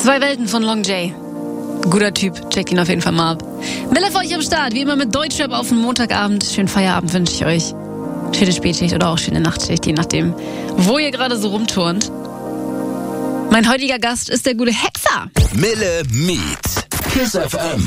Zwei Welten von Long J. Guter Typ, checkt ihn auf jeden Fall mal ab. Miller für euch am Start, wie immer mit Deutschrap auf den Montagabend. Schönen Feierabend wünsche ich euch. Schöne Spätschicht oder auch schöne Nachtschicht, je nachdem, wo ihr gerade so rumturnt. Mein heutiger Gast ist der gute Hexer. Mille Meet. KISS FM.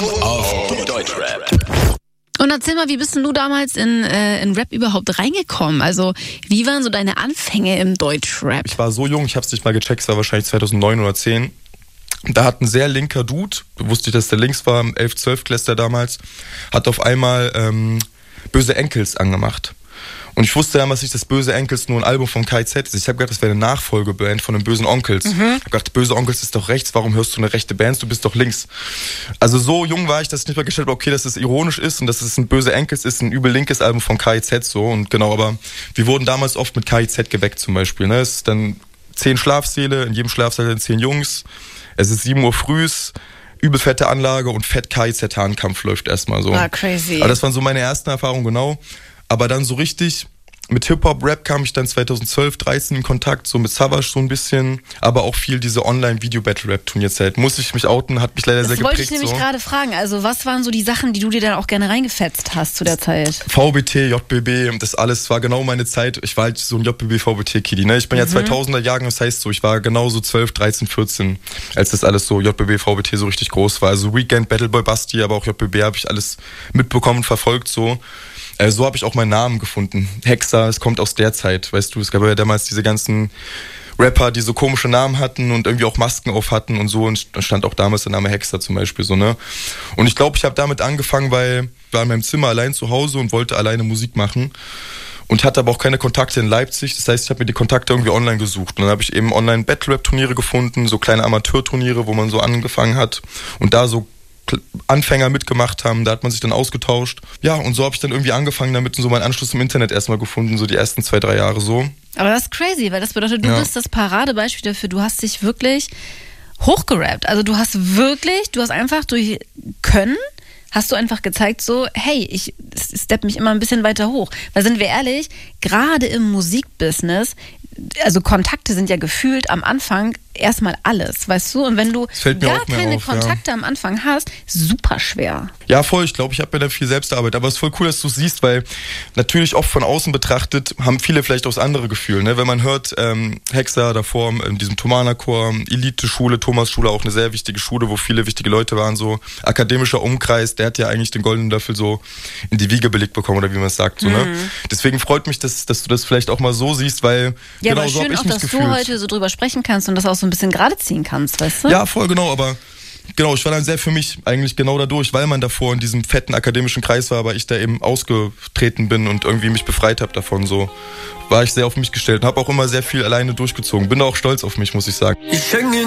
Auf Deutschrap. Und erzähl mal, wie bist denn du damals in Rap überhaupt reingekommen? Also, wie waren so deine Anfänge im Deutschrap? Ich war so jung, ich hab's nicht mal gecheckt, es war wahrscheinlich 2009 oder 10. Da hat ein sehr linker Dude, wusste ich, dass der links war, 11, 12 Klässler damals, hat auf einmal Böse Enkels angemacht. Und ich wusste damals nicht, dass Böse Enkels nur ein Album von KIZ ist. Ich habe gedacht, das wäre eine Nachfolgeband von den Bösen Onkels. Ich habe gedacht, Böse Onkels ist doch rechts, warum hörst du eine rechte Band? Du bist doch links. Also so jung war ich, dass ich nicht mal gestellt habe, okay, dass es ironisch ist und dass es ein Böse Enkels ist, ein übel linkes Album von KIZ so. Und genau, aber wir wurden damals oft mit KIZ geweckt zum Beispiel. Ne? Es ist dann 10 Schlafsäle, in jedem Schlafsaal sind 10 Jungs. Es ist 7 Uhr frühs. Übel fette Anlage und fett KIZ-Hahnkampf läuft erstmal so. Ah, crazy. Aber das waren so meine ersten Erfahrungen, genau. Aber dann so richtig mit Hip-Hop-Rap kam ich dann 2012, 13 in Kontakt, so mit Savage so ein bisschen, aber auch viel diese Online-Video-Battle-Rap-Turnierzeit. Muss ich mich outen, hat mich leider sehr geprägt. Das wollte ich nämlich gerade fragen. Also was waren so die Sachen, die du dir dann auch gerne reingefetzt hast zu der Zeit? VBT, JBB, das alles war genau meine Zeit. Ich war halt so ein JBB-VBT-Kiddy. Ne? Ich bin ja 2000er-Jahrgang, das heißt so, ich war genauso 12, 13, 14, als das alles so JBB-VBT so richtig groß war. Also Weekend, Battleboy Basti, aber auch JBB habe ich alles mitbekommen, verfolgt so. So habe ich auch meinen Namen gefunden. Hexer, es kommt aus der Zeit, weißt du, es gab ja damals diese ganzen Rapper, die so komische Namen hatten und irgendwie auch Masken auf hatten und so, und stand auch damals der Name Hexer zum Beispiel so, ne. Und ich glaube, ich habe damit angefangen, weil ich war in meinem Zimmer allein zu Hause und wollte alleine Musik machen und hatte aber auch keine Kontakte in Leipzig, das heißt, ich habe mir die Kontakte irgendwie online gesucht und dann habe ich eben online Battle-Rap-Turniere gefunden, so kleine Amateurturniere, wo man so angefangen hat und da so Anfänger mitgemacht haben, da hat man sich dann ausgetauscht. Ja, und so habe ich dann irgendwie angefangen damit und so meinen Anschluss im Internet erstmal gefunden, so die ersten 2, 3 Jahre so. Aber das ist crazy, weil das bedeutet, du bist das Paradebeispiel dafür, du hast dich wirklich hochgerappt. Also du hast einfach durch Können, hast du einfach gezeigt so, hey, ich steppe mich immer ein bisschen weiter hoch. Weil sind wir ehrlich, gerade im Musikbusiness, also Kontakte sind ja gefühlt am Anfang erstmal alles, weißt du? Und wenn du gar keine Kontakte am Anfang hast, super schwer. Ja, voll. Ich glaube, ich habe mir da viel Selbstarbeit. Aber es ist voll cool, dass du es siehst, weil natürlich oft von außen betrachtet haben viele vielleicht auch das andere Gefühl. Ne? Wenn man hört, Hexer davor in diesem Thomanerchor, Elite-Schule, Thomas-Schule, auch eine sehr wichtige Schule, wo viele wichtige Leute waren, so akademischer Umkreis, der hat ja eigentlich den goldenen Löffel so in die Wiege belegt bekommen, oder wie man es sagt. So, ne? Deswegen freut mich, dass du das vielleicht auch mal so siehst, weil ja, genau aber so habe schön ich auch, mich dass gefühlt. du heute so drüber sprechen kannst und das auch so ein bisschen gerade ziehen kannst, weißt du? Ja, voll, genau, aber genau, ich war dann sehr für mich eigentlich genau dadurch, weil man davor in diesem fetten akademischen Kreis war, aber ich da eben ausgetreten bin und irgendwie mich befreit habe davon, so war ich sehr auf mich gestellt und habe auch immer sehr viel alleine durchgezogen. Bin da auch stolz auf mich, muss ich sagen. Ich hänge